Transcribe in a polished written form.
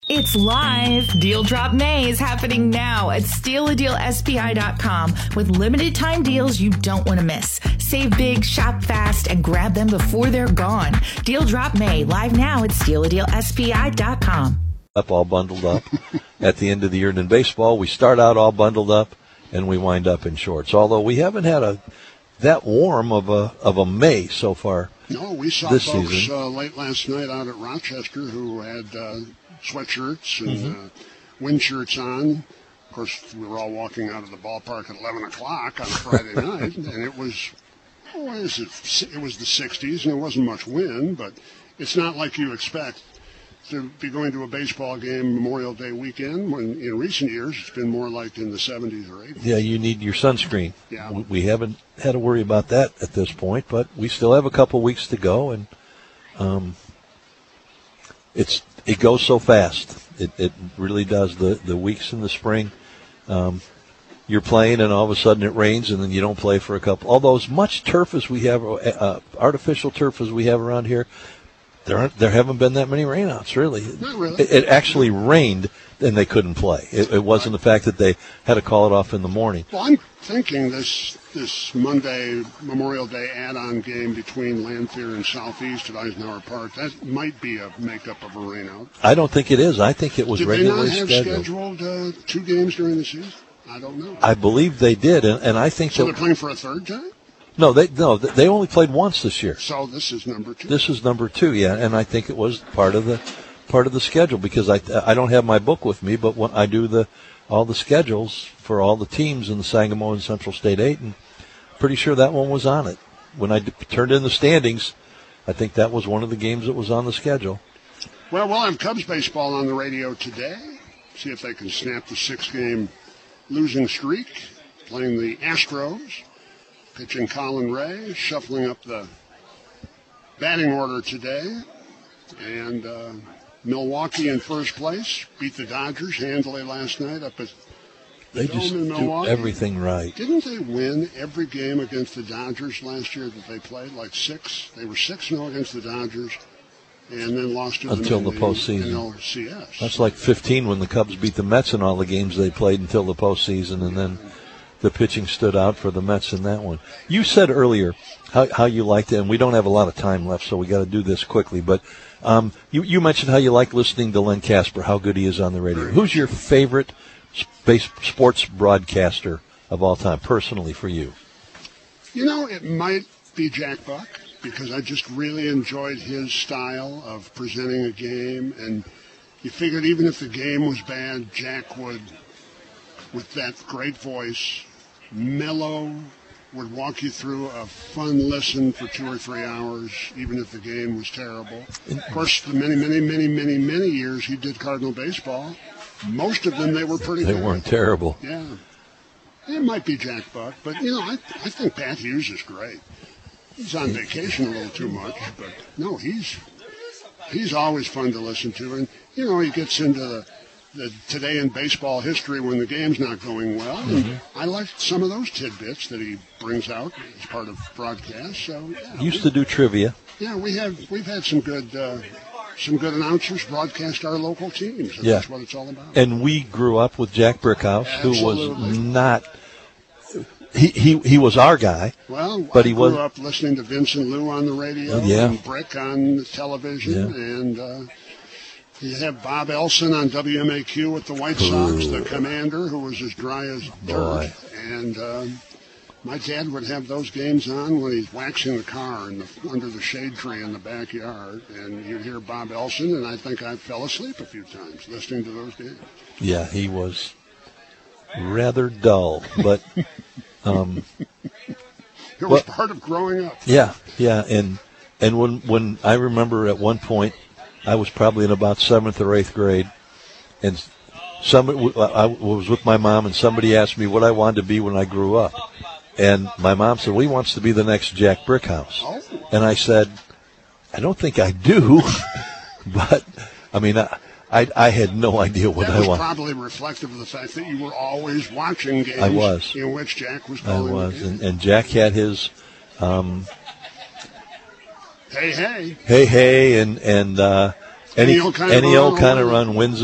It's live. Deal Drop May is happening now at StealADealSPI.com with limited time deals you don't want to miss. Save big, shop fast, and grab them before they're gone. Deal Drop May live now at StealADealSPI.com. Up all bundled up at the end of the year. And in baseball, we start out all bundled up and we wind up in shorts. Although we haven't had that warm of a May so far. No, we saw this folks season. Late last night out at Rochester who had sweatshirts and wind shirts on. Of course, we were all walking out of the ballpark at 11 o'clock on a Friday night, and it was, it was the 60s, and there wasn't much wind, but it's not like you expect to be going to a baseball game Memorial Day weekend when in recent years it's been more like in the 70s or 80s. Yeah, you need your sunscreen. Yeah. We haven't had to worry about that at this point, but we still have a couple weeks to go, and it goes so fast. It really does. The weeks in the spring, you're playing and all of a sudden it rains and then you don't play for a couple. Although as much turf as we have, artificial turf as we have around here, there haven't been that many rainouts, really. Not really. It actually rained and they couldn't play. It wasn't the fact that they had to call it off in the morning. Well, I'm thinking this Monday Memorial Day add-on game between Lanphier and Southeast at Eisenhower Park, that might be a makeup of a rainout. I don't think it is. I think it was regularly scheduled. Did they not have scheduled 2 games during the season? I don't know. I believe they did, and I think so. They're playing for a third time? No, they only played once this year. So this is number 2. This is number 2, yeah, and I think it was part of the schedule because I don't have my book with me, but when I do all the schedules for all the teams in the Sangamo and Central State 8, and pretty sure that one was on it. When I turned in the standings, I think that was one of the games that was on the schedule. Well, we'll have Cubs baseball on the radio today. See if they can snap the 6-game losing streak, playing the Astros. Pitching Colin Ray, shuffling up the batting order today. And Milwaukee in first place, beat the Dodgers handily last night up at They just do everything right. Didn't they win every game against the Dodgers last year that they played? Like 6? They were 6-0 against the Dodgers and then lost to until the postseason. NLCS. That's like 15 when the Cubs beat the Mets in all the games they played until the postseason, and then the pitching stood out for the Mets in that one. You said earlier how you liked it, and we don't have a lot of time left, so we got to do this quickly. But you mentioned how you like listening to Len Kasper, how good he is on the radio. Who's your favorite sports broadcaster of all time, personally, for you? You know, it might be Jack Buck, because I just really enjoyed his style of presenting a game. And you figured even if the game was bad, Jack would, with that great voice, mellow, would walk you through a fun listen for 2 or 3 hours, even if the game was terrible. Of course, the many years he did Cardinal baseball, most of them they were pretty good. They weren't terrible. Yeah. It might be Jack Buck, but, you know, I think Pat Hughes is great. He's on vacation a little too much, but, no, he's always fun to listen to. And, you know, he gets into the today in baseball history when the game's not going well. And I like some of those tidbits that he brings out as part of broadcasts. So yeah, used to do trivia. Yeah, we've had some good announcers broadcast our local teams. Yeah. That's what it's all about. And we grew up with Jack Brickhouse, Absolutely. Who was not. He was our guy. Well, but I grew up listening to Vincent Liu on the radio and Brick on the television, and you have Bob Elson on WMAQ with the White Sox, the commander, who was as dry as dirt. And my dad would have those games on when he's waxing the car under the shade tree in the backyard, and you'd hear Bob Elson, and I think I fell asleep a few times listening to those games. Yeah, he was rather dull, but it was part of growing up. Yeah, and when I remember at one point, I was probably in about 7th or 8th grade, and I was with my mom, and somebody asked me what I wanted to be when I grew up, and my mom said, "Well, he wants to be the next Jack Brickhouse," and I said, "I don't think I do," but I mean, I had no idea what I wanted. That was probably reflective of the fact that you were always watching games in which Jack was calling. I was, and Jack had his hey, and any old kind of run wins